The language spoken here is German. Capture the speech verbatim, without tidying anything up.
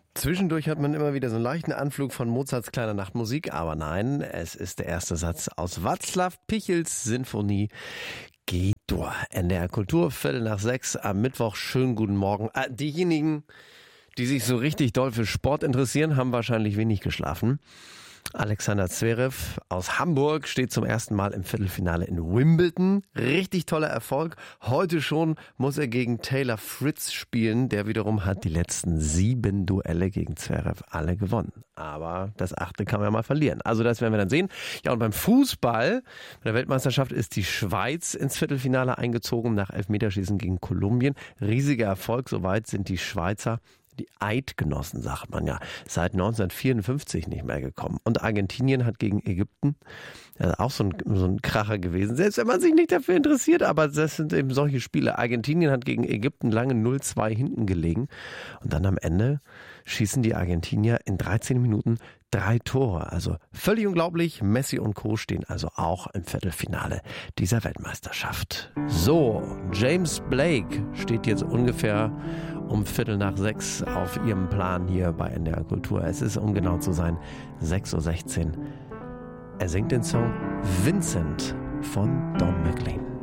Zwischendurch hat man immer wieder so einen leichten Anflug von Mozarts kleiner Nachtmusik, aber nein, es ist der erste Satz aus Václav Pichels Sinfonie G-Dur. N D R Kultur, Viertel nach sechs am Mittwoch. Schönen guten Morgen. Ah, diejenigen, die sich so richtig doll für Sport interessieren, haben wahrscheinlich wenig geschlafen. Alexander Zverev aus Hamburg steht zum ersten Mal im Viertelfinale in Wimbledon. Richtig toller Erfolg. Heute schon muss er gegen Taylor Fritz spielen. Der wiederum hat die letzten sieben Duelle gegen Zverev alle gewonnen. Aber das achte kann man ja mal verlieren. Also das werden wir dann sehen. Ja, und beim Fußball, bei der Weltmeisterschaft ist die Schweiz ins Viertelfinale eingezogen nach Elfmeterschießen gegen Kolumbien. Riesiger Erfolg. Soweit sind die Schweizer, die Eidgenossen, sagt man ja, seit neunzehnhundertvierundfünfzig nicht mehr gekommen. Und Argentinien hat gegen Ägypten, das ist auch so ein, so ein Kracher gewesen, selbst wenn man sich nicht dafür interessiert, aber das sind eben solche Spiele. Argentinien hat gegen Ägypten lange null zwei hinten gelegen und dann am Ende schießen die Argentinier in dreizehn Minuten drei Tore. Also völlig unglaublich. Messi und Co. stehen also auch im Viertelfinale dieser Weltmeisterschaft. So, James Blake steht jetzt ungefähr um Viertel nach sechs auf ihrem Plan hier bei N D R Kultur. Es ist, um genau zu sein, sechs Uhr sechzehn. Er singt den Song Vincent von Don McLean.